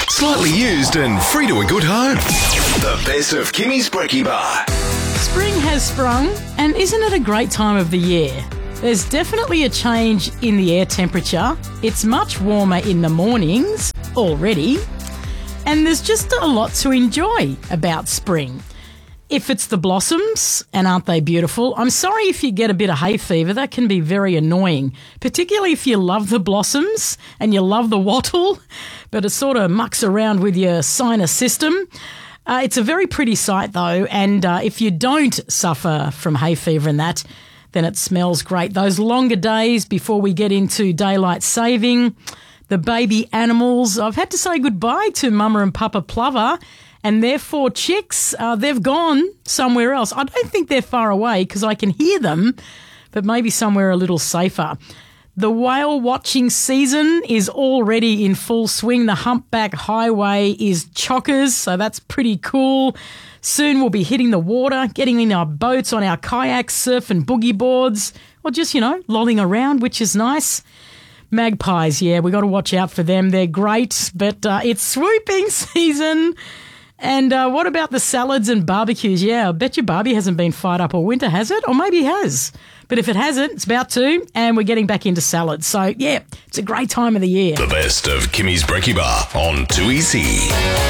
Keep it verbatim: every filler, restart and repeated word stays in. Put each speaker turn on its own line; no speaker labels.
Slightly used and free to a good home. The best of Kimmy's Brekkie Bar.
Spring has sprung, and isn't it a great time of the year? There's definitely a change in the air temperature. It's much warmer in the mornings already, and there's just a lot to enjoy about spring. If it's the blossoms, and aren't they beautiful? I'm sorry if you get a bit of hay fever. That can be very annoying, particularly if you love the blossoms and you love the wattle, but it sort of mucks around with your sinus system. Uh, it's a very pretty sight, though, and uh, if you don't suffer from hay fever and that, then it smells great. Those longer days before we get into daylight saving, the baby animals. I've had to say goodbye to Mama and Papa Plover, and their four chicks, uh, they've gone somewhere else. I don't think they're far away because I can hear them, but maybe somewhere a little safer. The whale watching season is already in full swing. The humpback highway is chockers, so that's pretty cool. Soon we'll be hitting the water, getting in our boats, on our kayaks, surf and boogie boards, or just, you know, lolling around, which is nice. Magpies, yeah, we got to watch out for them. They're great, but uh, it's swooping season. And uh, what about the salads and barbecues? Yeah, I bet your Barbie hasn't been fired up all winter, has it? Or maybe it has. But if it hasn't, it's about to, and we're getting back into salads. So, yeah, it's a great time of the year.
The best of Kimmy's Brekkie Bar on two E C.